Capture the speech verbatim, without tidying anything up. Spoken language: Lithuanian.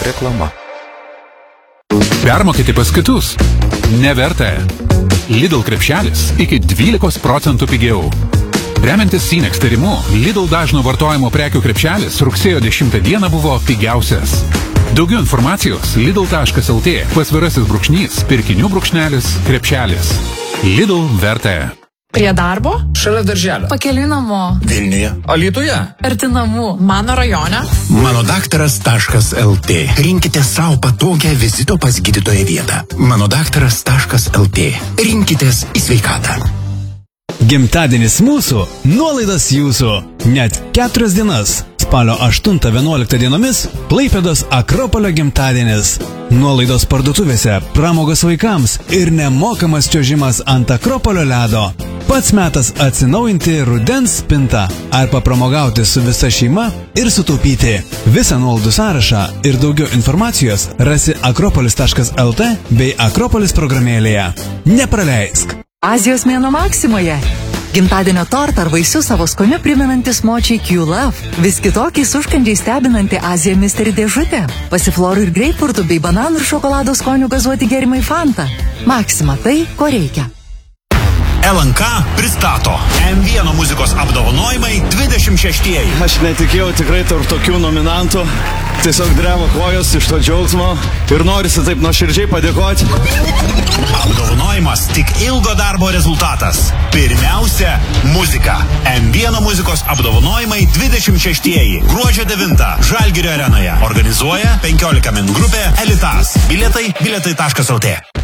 Reklama. Permokyti pas kitus? Neverta. Lidl krepšelis iki dvylikos procentų pigiau. Remiantis Sinex tyrimu, Lidl dažno vartojimo prekių krepšelis rugsėjo dešimtą dieną buvo pigiausias. Daugiau informacijos lidl taškas lt pasvirasis brūkšnys, pirkinių brūkšnelis, krepšelis. Lidl verta. Prie darbo? Šalia darželio. Pakeliui namo. Vilniuje. Alytuje. Arti namų. Mano rajone. Manodaktaras taškas lt. Rinkite savo patogią vizito pas gydytoją vietą. Manodaktaras taškas lt. Rinkitės į sveikatą. Gimtadienis mūsų, nuolaidas jūsų. Net keturias dienas. Spalio aštuntą vienuoliktą dienomis Klaipėdos Akropolio gimtadienis. Nuolaidos parduotuvėse, pramogos vaikams ir nemokamas čiuožimas ant Akropolio ledo. Pats metas atsinaujinti rudens spintą ar papramogauti su visa šeima ir sutaupyti. Visą nuolaidų sąrašą ir daugiau informacijos rasi akropolis taškas lt bei Akropolis programėlėje. Nepraleisk! Azijos mėnuo Maksimoje. Gimtadienio tortą ar vaisių savo skoniu priminantis močiai Q-Love. Vis kitokiais užkandžiai stebinanti Azija Mystery dėžutė. Pasiflorų ir greipfurtų bei bananų ir šokolado skonių gazuoti gėrimai Fanta. Maksima tai, ko reikia. L N K pristato M vienas muzikos apdovanojimai dvidešimt šeštieji. Aš netikėjau tikrai tarp tokių nominantų. Tiesiog dreba kojos iš to džiaugsmo ir norisi taip nuoširdžiai padėkoti. Apdovanojimas tik ilgo darbo rezultatas. Pirmiausia, muzika. M vienas muzikos apdovanojimai dvidešimt šeštieji. Gruodžio devintą Žalgirio arenoje. Organizuoja penkiolika min grupė Elitas. Bilietai bilietai taškas lt.